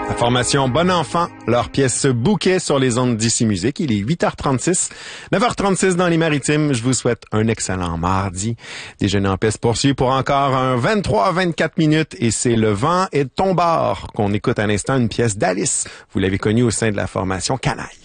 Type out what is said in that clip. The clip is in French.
La formation Bon Enfant, leur pièce Bouquet sur les ondes d'ici musique. Il est 8h36, 9h36 dans les Maritimes. Je vous souhaite un excellent mardi. Déjeuner en paix se poursuit pour encore un 23-24 minutes et c'est Le vent est de ton bord qu'on écoute à l'instant une pièce d'Alice. Vous l'avez connue au sein de la formation Canaille.